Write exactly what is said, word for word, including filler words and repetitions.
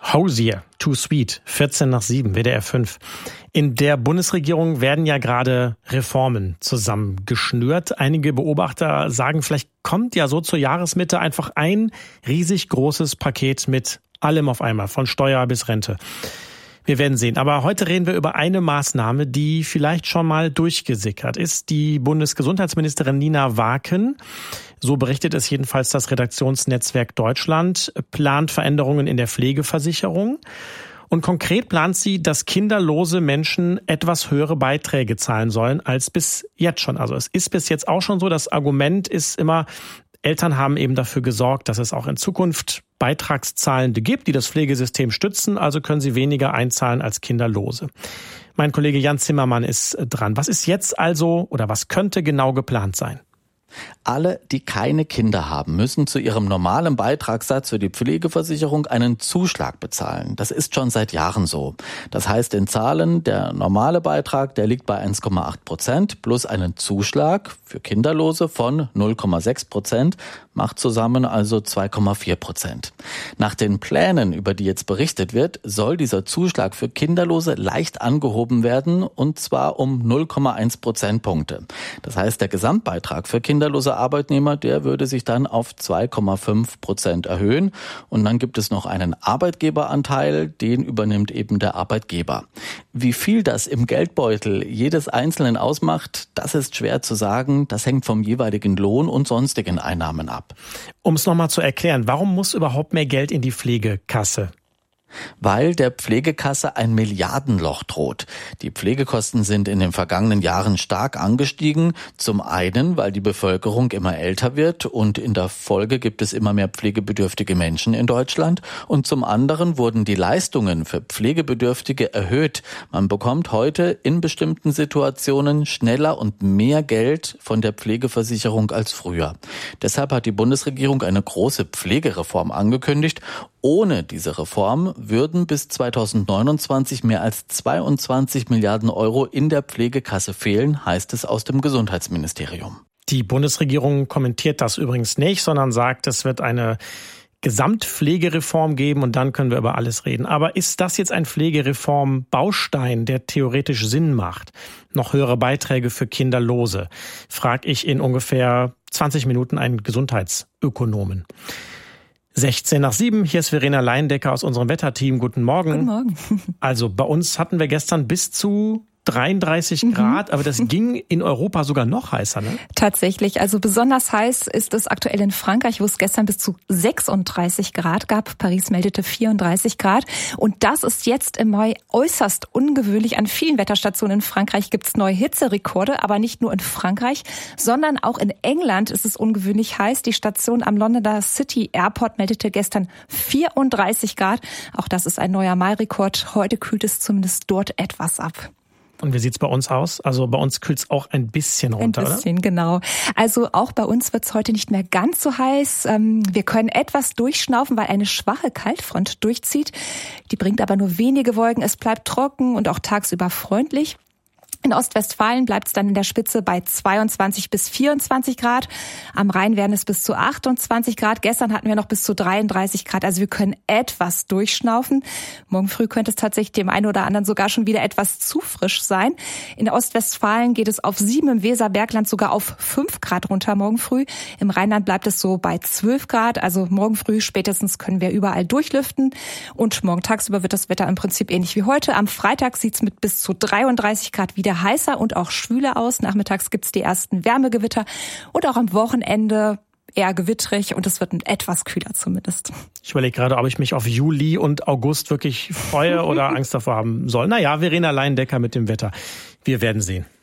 Hosier, Too Sweet, vierzehn nach sieben, W D R fünf. In der Bundesregierung werden ja gerade Reformen zusammengeschnürt. Einige Beobachter sagen, vielleicht kommt ja so zur Jahresmitte einfach ein riesig großes Paket mit allem auf einmal, von Steuer bis Rente. Wir werden sehen. Aber heute reden wir über eine Maßnahme, die vielleicht schon mal durchgesickert ist. Die Bundesgesundheitsministerin Nina Waken, so berichtet es jedenfalls das Redaktionsnetzwerk Deutschland, plant Veränderungen in der Pflegeversicherung. Und konkret plant sie, dass kinderlose Menschen etwas höhere Beiträge zahlen sollen als bis jetzt schon. Also es ist bis jetzt auch schon so. Das Argument ist immer, Eltern haben eben dafür gesorgt, dass es auch in Zukunft Beitragszahlende gibt, die das Pflegesystem stützen. Also können sie weniger einzahlen als Kinderlose. Mein Kollege Jan Zimmermann ist dran. Was ist jetzt also oder was könnte genau geplant sein? Alle, die keine Kinder haben, müssen zu ihrem normalen Beitragssatz für die Pflegeversicherung einen Zuschlag bezahlen. Das ist schon seit Jahren so. Das heißt in Zahlen, der normale Beitrag, der liegt bei eins Komma acht Prozent plus einen Zuschlag für Kinderlose von null Komma sechs Prozent, macht zusammen also zwei Komma vier Prozent. Nach den Plänen, über die jetzt berichtet wird, soll dieser Zuschlag für Kinderlose leicht angehoben werden, und zwar um null Komma eins Prozentpunkte. Das heißt, der Gesamtbeitrag für kinderlose Arbeitnehmer, der würde sich dann auf zwei Komma fünf Prozent erhöhen. Und dann gibt es noch einen Arbeitgeberanteil, den übernimmt eben der Arbeitgeber. Wie viel das im Geldbeutel jedes Einzelnen ausmacht, das ist schwer zu sagen. Das hängt vom jeweiligen Lohn und sonstigen Einnahmen ab. Um es nochmal zu erklären, warum muss überhaupt mehr Geld in die Pflegekasse? Weil der Pflegekasse ein Milliardenloch droht. Die Pflegekosten sind in den vergangenen Jahren stark angestiegen. Zum einen, weil die Bevölkerung immer älter wird und in der Folge gibt es immer mehr pflegebedürftige Menschen in Deutschland. Und zum anderen wurden die Leistungen für Pflegebedürftige erhöht. Man bekommt heute in bestimmten Situationen schneller und mehr Geld von der Pflegeversicherung als früher. Deshalb hat die Bundesregierung eine große Pflegereform angekündigt. Ohne diese Reform würden bis zweitausendneunundzwanzig mehr als zweiundzwanzig Milliarden Euro in der Pflegekasse fehlen, heißt es aus dem Gesundheitsministerium. Die Bundesregierung kommentiert das übrigens nicht, sondern sagt, es wird eine Gesamtpflegereform geben und dann können wir über alles reden. Aber ist das jetzt ein Pflegereform-Baustein, der theoretisch Sinn macht? Noch höhere Beiträge für Kinderlose? Frag ich in ungefähr zwanzig Minuten einen Gesundheitsökonomen. sechzehn nach sieben, hier ist Verena Leindecker aus unserem Wetterteam. Guten Morgen. Guten Morgen. Also bei uns hatten wir gestern bis zu dreiunddreißig Mhm. Grad, aber das ging in Europa sogar noch heißer, ne? Tatsächlich, also besonders heiß ist es aktuell in Frankreich, wo es gestern bis zu sechsunddreißig Grad gab. Paris meldete vierunddreißig Grad. Und das ist jetzt im Mai äußerst ungewöhnlich. An vielen Wetterstationen in Frankreich gibt es neue Hitzerekorde, aber nicht nur in Frankreich, sondern auch in England ist es ungewöhnlich heiß. Die Station am Londoner City Airport meldete gestern vierunddreißig Grad. Auch das ist ein neuer Mai-Rekord. Heute kühlt es zumindest dort etwas ab. Und wie sieht's bei uns aus? Also bei uns kühlt's auch ein bisschen runter, oder? Ein bisschen, oder? Genau. Also auch bei uns wird's heute nicht mehr ganz so heiß. Wir können etwas durchschnaufen, weil eine schwache Kaltfront durchzieht. Die bringt aber nur wenige Wolken. Es bleibt trocken und auch tagsüber freundlich. In Ostwestfalen bleibt es dann in der Spitze bei zweiundzwanzig bis vierundzwanzig Grad. Am Rhein werden es bis zu achtundzwanzig Grad. Gestern hatten wir noch bis zu dreiunddreißig Grad. Also wir können etwas durchschnaufen. Morgen früh könnte es tatsächlich dem einen oder anderen sogar schon wieder etwas zu frisch sein. In Ostwestfalen geht es auf sieben, im Weserbergland sogar auf fünf Grad runter morgen früh. Im Rheinland bleibt es so bei zwölf Grad. Also morgen früh spätestens können wir überall durchlüften. Und morgen tagsüber wird das Wetter im Prinzip ähnlich wie heute. Am Freitag sieht es mit bis zu dreiunddreißig Grad wieder heißer und auch schwüler aus. Nachmittags gibt's die ersten Wärmegewitter und auch am Wochenende eher gewittrig und es wird etwas kühler zumindest. Ich überlege gerade, ob ich mich auf Juli und August wirklich freue oder Angst davor haben soll. Naja, Verena Leindecker mit dem Wetter. Wir werden sehen.